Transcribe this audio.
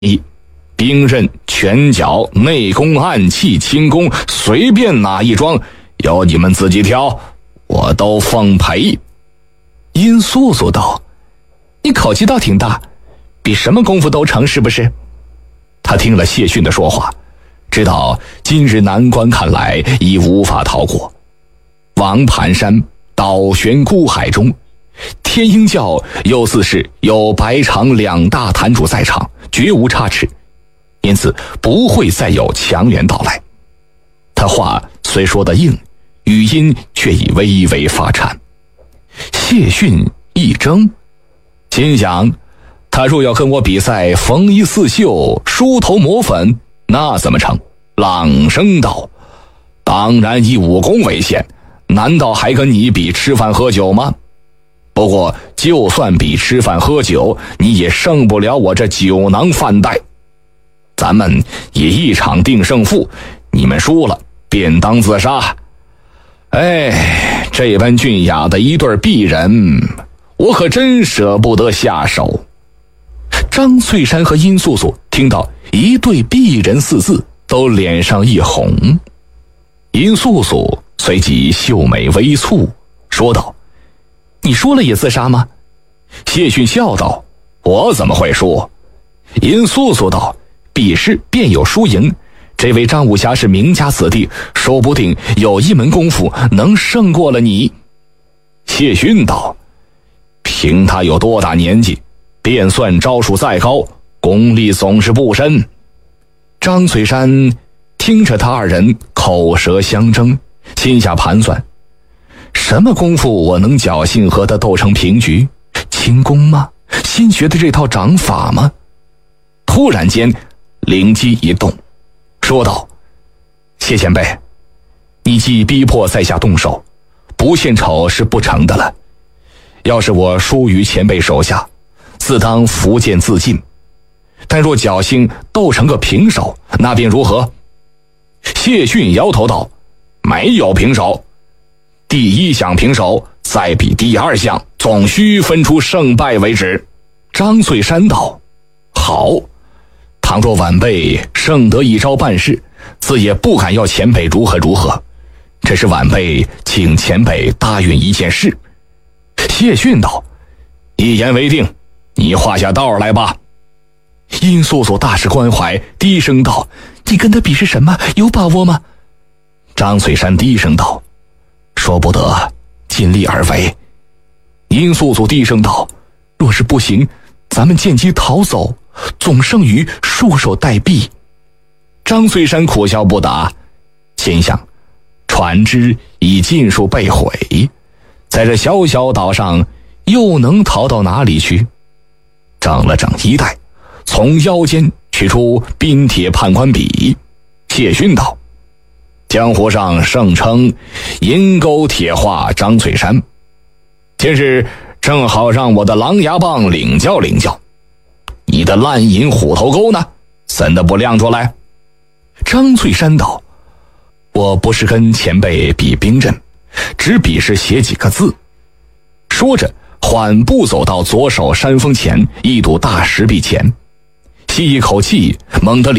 一，兵刃、拳脚、内功、暗器、轻功，随便哪一桩，由你们自己挑，我都奉陪。 殷素素道：你口气倒挺大，比什么功夫都成是不是？ 他听了谢逊的说话，知道今日难关看来已无法逃过。王盘山倒悬孤海中，天鹰教又自是有白长两大坛主在场，绝无差池，因此不会再有强援到来。他话虽说得硬，语音却已微微发颤。谢逊一怔，心想他若要跟我比赛缝衣刺绣、梳头抹粉，那怎么成？朗声道：当然以武功为限，难道还跟你比吃饭喝酒吗？不过就算比吃饭喝酒，你也胜不了我这酒囊饭袋。咱们以一场定胜负，你们输了便当自杀。哎，这般俊雅的一对璧人，我可真舍不得下手。 张翠山和殷素素听到一对璧人四字，都脸上一红。 殷素素随即秀眉微蹙，说道： 你输了也自杀吗？ 谢逊笑道：我怎么会输？ 殷素素道：比试便有输赢，这位张武侠是名家子弟，说不定有一门功夫能胜过了你。 谢逊道：凭他有多大年纪，便算招数再高，功力总是不深。 张翠山听着他二人口舌相争，心下盘算，什么功夫我能侥幸和他斗成平局？轻功吗？新学的这套掌法吗？ 突然间灵机一动，说道： 谢前辈，你既逼迫在下动手，不献丑是不成的了。要是我输于前辈手下，自当伏剑自尽，但若侥幸斗成个平手，那便如何？ 谢逊摇头道：没有平手，第一项平手，再比第二项，总需分出胜败为止。 张翠山道：好，倘若晚辈胜得一招半式，自也不敢要前辈如何如何，这是晚辈请前辈答应一件事。 谢逊道：一言为定，你画下道来吧。 殷素素大施关怀，低声道：你跟他比是什么？有把握吗？张翠山低声道：说不得，尽力而为。殷素素低声道：若是不行，咱们见机逃走，总胜于束手待毙。 张翠山苦笑不答，心想船只已尽数被毁，在这小小岛上又能逃到哪里去？整了整衣带，从腰间取出冰铁判官笔，谢逊道：江湖上盛称银钩铁画张翠山，今日正好让我的狼牙棒领教领教，你的烂银虎头钩呢？怎的不亮出来？ 张翠山道：我不是跟前辈比兵刃，只比是写几个字。 说着缓步走到左手山峰前一堵大石壁前，吸一口气，猛地